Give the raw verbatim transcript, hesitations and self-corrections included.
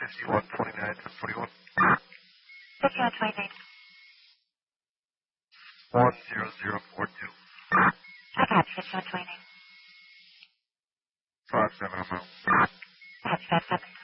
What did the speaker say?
fifty-one twenty-nine, forty-one. fifty-one twenty-nine. one zero zero four two. I got fifty-one twenty-nine. five seven, I'm out. That's five seven.